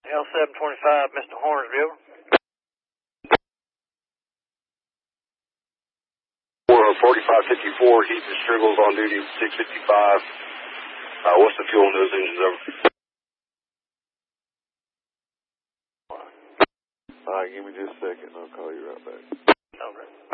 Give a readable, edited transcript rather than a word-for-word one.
L725, Mr. Hornsby, over. 4554, Heath and Striggles on duty, 655. What's the fuel in those engines, over? Alright, give me just a second, I'll call you right back. Over.